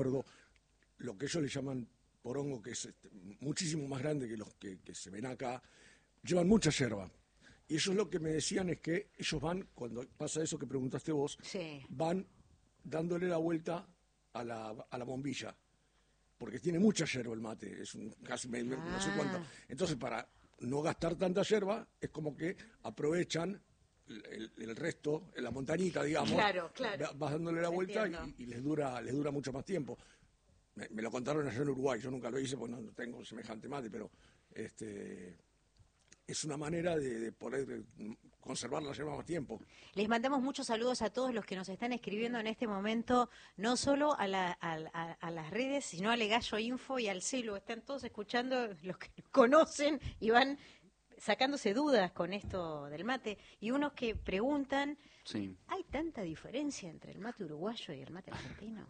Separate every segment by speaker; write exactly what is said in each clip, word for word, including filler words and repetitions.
Speaker 1: lo que ellos le llaman porongo, que es este, muchísimo más grande que los que, que se ven acá, llevan mucha yerba. Y ellos lo que me decían es que ellos van, cuando pasa eso que preguntaste vos,
Speaker 2: sí.
Speaker 1: van dándole la vuelta a la, a la bombilla, porque tiene mucha yerba el mate, es un, casi me, me, no sé cuánto. Entonces, para no gastar tanta yerba, es como que aprovechan el, el resto, la montañita, digamos,
Speaker 2: claro, claro.
Speaker 1: vas dándole la vuelta y, y les dura les dura mucho más tiempo. Me, me lo contaron allá en Uruguay, yo nunca lo hice porque no, no tengo semejante mate, pero este es una manera de, de poder conservar la yerba más tiempo.
Speaker 2: Les mandamos muchos saludos a todos los que nos están escribiendo en este momento, no solo a, la, a, a, a las redes, sino a Legallo Info y al celu. Están todos escuchando, los que conocen y van sacándose dudas con esto del mate. Y unos que preguntan,
Speaker 3: sí.
Speaker 2: ¿hay tanta diferencia entre el mate uruguayo y el mate argentino?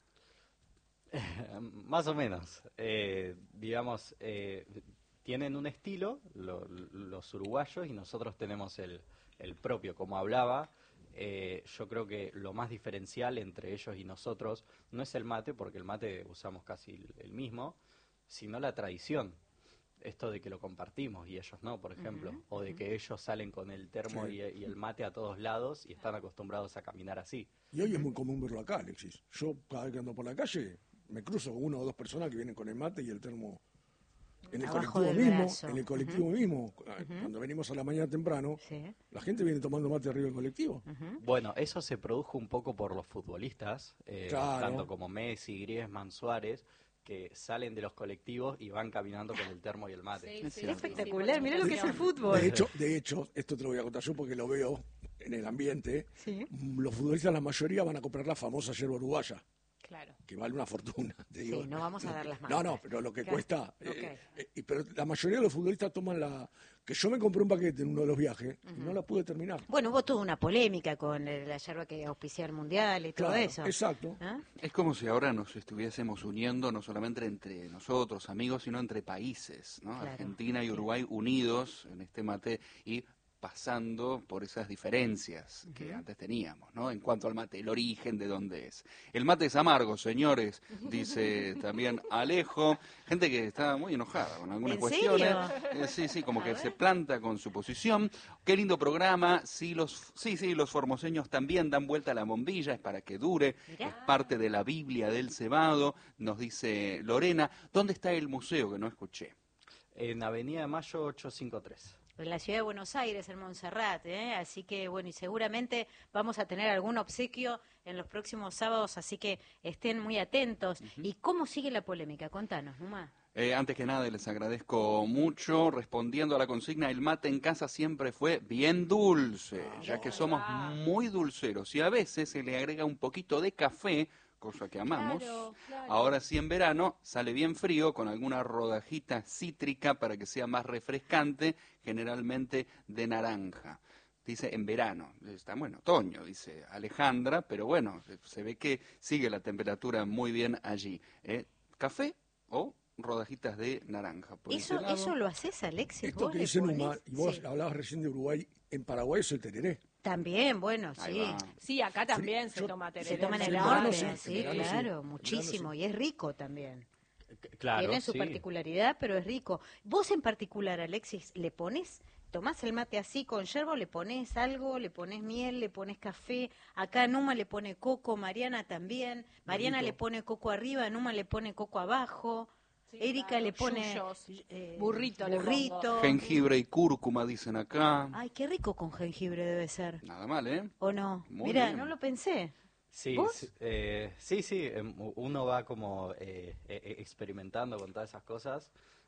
Speaker 4: Más o menos. Eh, digamos... Eh, tienen un estilo, lo, los uruguayos, y nosotros tenemos el, el propio. Como hablaba, eh, yo creo que lo más diferencial entre ellos y nosotros no es el mate, porque el mate usamos casi el, el mismo, sino la tradición. Esto de que lo compartimos y ellos no, por ejemplo. Uh-huh, o de uh-huh. que ellos salen con el termo sí. y, y el mate a todos lados y están acostumbrados a caminar así.
Speaker 1: Y hoy es muy común verlo acá, Alexis. Yo cada vez que ando por la calle me cruzo con una o dos personas que vienen con el mate y el termo... En el
Speaker 2: Abajo
Speaker 1: colectivo mismo,
Speaker 2: brazo.
Speaker 1: en el colectivo
Speaker 2: uh-huh.
Speaker 1: mismo, uh-huh. cuando venimos a la mañana temprano, sí. la gente viene tomando mate arriba del colectivo.
Speaker 4: Uh-huh. Bueno, eso se produjo un poco por los futbolistas, eh, claro. tanto como Messi, Griezmann, Suárez, que salen de los colectivos y van caminando con el termo y el mate.
Speaker 2: Sí, sí, es espectacular, sí, mirá lo que es el fútbol.
Speaker 1: De hecho, de hecho, esto te lo voy a contar yo porque lo veo en el ambiente. ¿Sí? Los futbolistas, la mayoría, van a comprar la famosa yerba uruguaya.
Speaker 2: Claro.
Speaker 1: Que vale una fortuna, te digo.
Speaker 2: Sí, no vamos a dar las manos.
Speaker 1: No, no, pero lo que
Speaker 2: claro.
Speaker 1: cuesta.
Speaker 2: Okay.
Speaker 1: Eh, eh, pero la mayoría de los futbolistas toman la. Que yo me compré un paquete en uno de los viajes uh-huh. y no la pude terminar.
Speaker 2: Bueno, hubo toda una polémica con la yerba que auspicia el mundial y todo
Speaker 1: claro,
Speaker 2: eso.
Speaker 1: Exacto.
Speaker 3: ¿Ah? Es como si ahora nos estuviésemos uniendo, no solamente entre nosotros, amigos, sino entre países, ¿no? Claro. Argentina y Uruguay unidos en este mate y pasando por esas diferencias uh-huh. que antes teníamos, ¿no? En cuanto al mate, el origen de dónde es. El mate es amargo, señores, dice también Alejo. Gente que está muy enojada con algunas
Speaker 2: ¿En
Speaker 3: cuestiones. Eh, sí, sí, como que se planta con su posición. Qué lindo programa. Sí, los, sí, sí, los formoseños también dan vuelta a la bombilla, es para que dure. Mirá. Es parte de la Biblia del cebado, nos dice Lorena. ¿Dónde está el museo que no escuché?
Speaker 4: En Avenida de Mayo ochocientos cincuenta y tres.
Speaker 2: En la ciudad de Buenos Aires, en Montserrat, ¿eh? Así que, bueno, y seguramente vamos a tener algún obsequio en los próximos sábados, así que estén muy atentos. Uh-huh. ¿Y cómo sigue la polémica? Contanos, Numa.
Speaker 3: Eh, antes que nada, les agradezco mucho. Respondiendo a la consigna, el mate en casa siempre fue bien dulce, oh, ya que somos muy dulceros y a veces se le agrega un poquito de café, cosa que amamos. Claro, claro. Ahora sí, en verano sale bien frío con alguna rodajita cítrica para que sea más refrescante, generalmente de naranja. Dice en verano, estamos en otoño, dice Alejandra, pero bueno, se ve que sigue la temperatura muy bien allí. ¿Eh? ¿Café o rodajitas de naranja? Por
Speaker 2: ¿Eso,
Speaker 3: lado,
Speaker 2: ¿Eso lo haces, Alexis?
Speaker 1: Esto que dice Numa, y vos sí. hablabas recién de Uruguay, en Paraguay es el tereré.
Speaker 2: También, bueno, sí.
Speaker 5: Sí, acá también
Speaker 1: Fri-
Speaker 5: se
Speaker 1: yo,
Speaker 5: toma tereré.
Speaker 2: Se toma en el norte, sí, sí, claro, sí. muchísimo, sí. y es rico también.
Speaker 4: Claro,
Speaker 2: Tiene su
Speaker 4: sí.
Speaker 2: particularidad, pero es rico. Vos en particular, Alexis, ¿le pones, tomás el mate así con yerba, le pones algo, le pones miel, le pones café? Acá Numa le pone coco, Mariana también. Mariana
Speaker 1: Burrito.
Speaker 2: le pone coco arriba, Numa le pone coco abajo. Sí, Erika claro, le pone
Speaker 5: eh, burrito,
Speaker 2: burrito.
Speaker 3: Jengibre y cúrcuma dicen acá.
Speaker 2: Ay, qué rico con jengibre debe ser.
Speaker 3: Nada mal, ¿eh?
Speaker 2: ¿O no?
Speaker 3: Muy
Speaker 2: Mira,
Speaker 3: bien.
Speaker 2: no lo pensé.
Speaker 4: Sí, sí, eh, sí, sí, uno va como eh, eh, experimentando con todas esas cosas.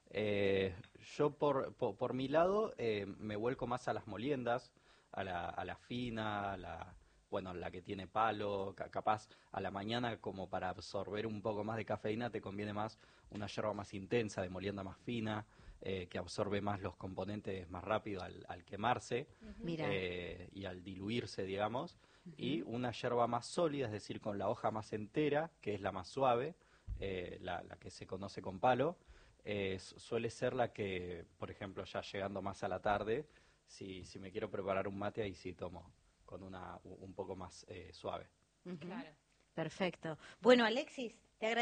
Speaker 4: Eh, yo por, por, por mi lado eh, me vuelco más a las moliendas, a la, a la fina, a la, bueno, la que tiene palo, capaz a la mañana como para absorber un poco más de cafeína te conviene más una yerba más intensa, de molienda más fina, eh, que absorbe más los componentes más rápido al, al quemarse uh-huh. eh, y al diluirse, digamos. Uh-huh. Y una yerba más sólida, es decir, con la hoja más entera, que es la más suave, eh, la, la que se conoce con palo, eh, suele ser la que, por ejemplo, ya llegando más a la tarde, si, si me quiero preparar un mate, ahí sí tomo con una un poco más eh, suave.
Speaker 2: Uh-huh. Claro. Perfecto. Bueno, Alexis,